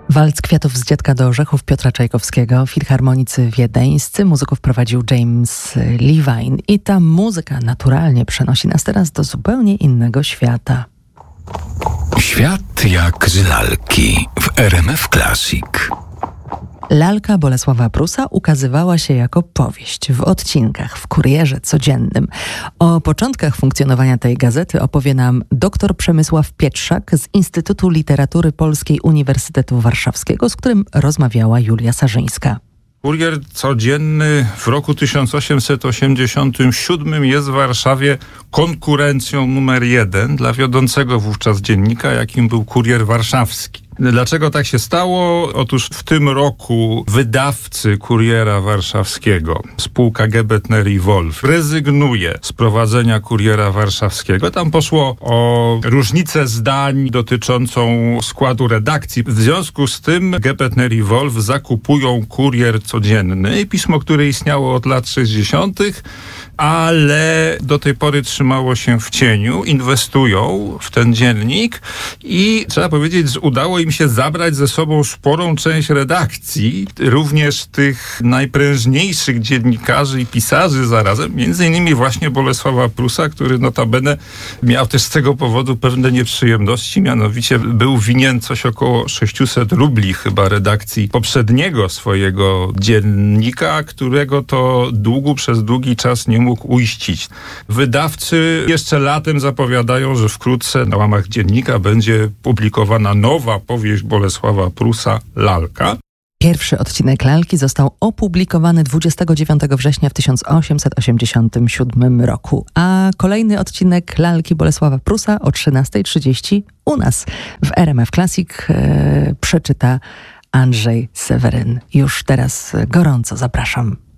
Walc Kwiatów z Dziadka do Orzechów Piotra Czajkowskiego, filharmonicy wiedeńscy, muzyków prowadził James Levine i ta muzyka naturalnie przenosi nas teraz do zupełnie innego świata. Świat jak z lalki w RMF Classic. Lalka Bolesława Prusa ukazywała się jako powieść w odcinkach w Kurierze Codziennym. O początkach funkcjonowania tej gazety opowie nam dr Przemysław Pietrzak z Instytutu Literatury Polskiej Uniwersytetu Warszawskiego, z którym rozmawiała Julia Sarzyńska. Kurier Codzienny w roku 1887 jest w Warszawie konkurencją numer 1 dla wiodącego wówczas dziennika, jakim był Kurier Warszawski. Dlaczego tak się stało? Otóż w tym roku wydawcy Kuriera Warszawskiego, spółka Gebetner i Wolf, rezygnuje z prowadzenia Kuriera Warszawskiego. Tam poszło o różnicę zdań dotyczącą składu redakcji. W związku z tym Gebetner i Wolf zakupują Kurier Codzienny, pismo, które istniało od lat 60., ale do tej pory trzymało się w cieniu, inwestują w ten dziennik i trzeba powiedzieć, że udało im się zabrać ze sobą sporą część redakcji, również tych najprężniejszych dziennikarzy i pisarzy zarazem, między innymi właśnie Bolesława Prusa, który notabene miał też z tego powodu pewne nieprzyjemności, mianowicie był winien coś około 600 rubli chyba redakcji poprzedniego swojego dziennika, którego to długu przez długi czas nie mógł uiścić. Wydawcy jeszcze latem zapowiadają, że wkrótce na łamach dziennika będzie publikowana nowa powieść Bolesława Prusa, Lalka. Pierwszy odcinek Lalki został opublikowany 29 września w 1887 roku, a kolejny odcinek Lalki Bolesława Prusa o 13:30 u nas w RMF Classic przeczyta Andrzej Seweryn. Już teraz gorąco zapraszam.